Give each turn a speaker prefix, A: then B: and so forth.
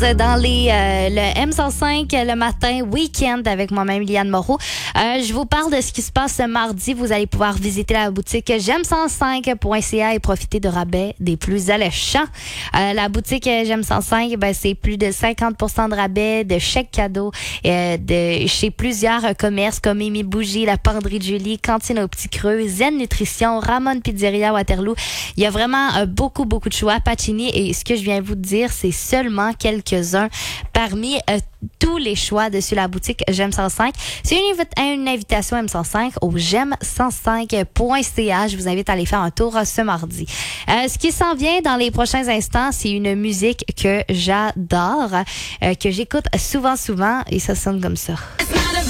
A: dans le M105 le matin, week-end avec moi-même, Liane Moreau. Je vous parle de ce qui se passe ce mardi. Vous allez pouvoir visiter la boutique j'aime105.ca et profiter de rabais des plus alléchants. La boutique J'aime105, c'est plus de 50% de rabais, de chèques cadeaux chez plusieurs commerces comme Mimi Bougie, la Penderie de Julie, Cantine au Petit Creux, Zen Nutrition, Ramon Pizzeria Waterloo. Il y a vraiment beaucoup de choix. Pacini, et ce que je viens vous dire, c'est seulement quelques-uns parmi tous les choix dessus la boutique J'aime105. C'est une invitation M105 au j'aime105.ca. Je vous invite à aller faire un tour ce mardi. Ce qui s'en vient dans les prochains instants, c'est une musique que j'adore, que j'écoute souvent, et ça sonne comme ça.